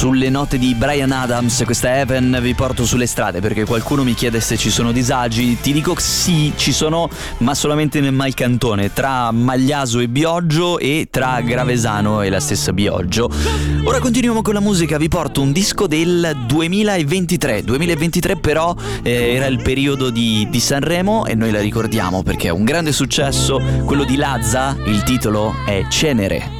Sulle note di Bryan Adams, questa Heaven, vi porto sulle strade, perché qualcuno mi chiede se ci sono disagi. Ti dico sì, ci sono, ma solamente nel Malcantone, tra Magliaso e Bioggio e tra Gravesano e la stessa Bioggio. Ora continuiamo con la musica, vi porto un disco del 2023 però era il periodo di Sanremo e noi la ricordiamo perché è un grande successo, quello di Lazza, il titolo è Cenere.